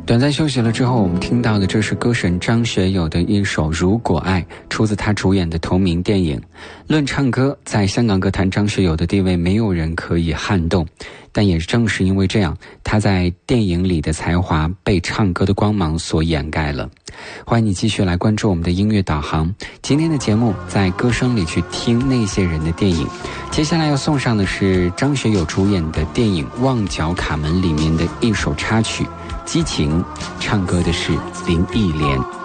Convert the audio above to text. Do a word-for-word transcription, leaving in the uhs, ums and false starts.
短暂休息了之后，我们听到的这是歌神张学友的一首《如果爱》，出自他主演的同名电影。论唱歌，在香港歌坛张学友的地位没有人可以撼动，但也正是因为这样，他在电影里的才华被唱歌的光芒所掩盖了。欢迎你继续来关注我们的音乐导航，今天的节目在歌声里去听那些人的电影。接下来要送上的是张学友主演的电影《旺角卡门》里面的一首插曲《激情》，唱歌的是林忆莲。